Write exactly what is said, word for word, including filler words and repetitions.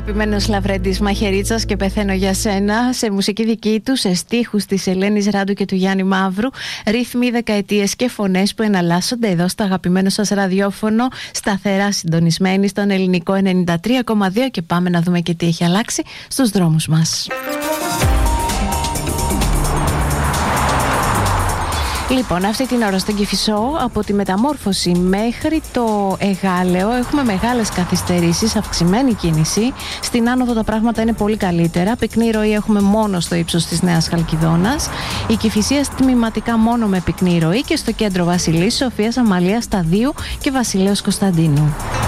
Αγαπημένος Λαβρέντης Μαχαιρίτσας και Πεθαίνω για σένα, σε μουσική δική του, σε στίχους της Ελένης Ράντου και του Γιάννη Μαύρου, ρύθμοι, δεκαετίες και φωνές που εναλλάσσονται εδώ στο αγαπημένο σας ραδιόφωνο, σταθερά συντονισμένοι στον ελληνικό ενενήντα τρία κόμμα δύο, και πάμε να δούμε και τι έχει αλλάξει στους δρόμους μας. Λοιπόν, αυτή την ώρα στον Κηφισό, από τη Μεταμόρφωση μέχρι το Εγάλεο, έχουμε μεγάλες καθυστερήσεις, αυξημένη κίνηση. Στην άνοδο τα πράγματα είναι πολύ καλύτερα. Πυκνή ροή έχουμε μόνο στο ύψος της Νέας Χαλκιδόνας. Η Κηφισίας τμηματικά μόνο με πυκνή ροή, και στο κέντρο Βασιλής, Σοφίας Αμαλίας Σταδίου και Βασιλέως Κωνσταντίνου.